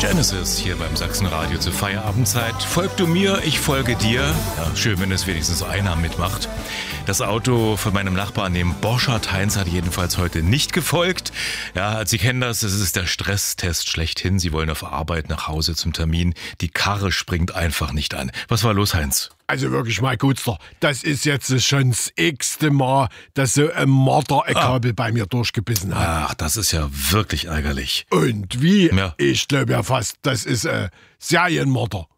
Genesis hier beim Sachsenradio zur Feierabendzeit. Folg du mir, ich folge dir. Ja, schön, wenn es wenigstens einer mitmacht. Das Auto von meinem Nachbarn, dem Borchardt-Heinz, hat jedenfalls heute nicht gefolgt. Ja, Sie kennen das, es ist der Stresstest schlechthin. Sie wollen auf Arbeit nach Hause zum Termin. Die Karre springt einfach nicht an. Was war los, Heinz? Also wirklich, mein Gutster, das ist jetzt schon das x-te Mal, dass so ein Marder ein Kabel bei mir durchgebissen hat. Ach, das ist ja wirklich ärgerlich. Und wie? Ja. Ich glaube ja fast, das ist Serienmörder.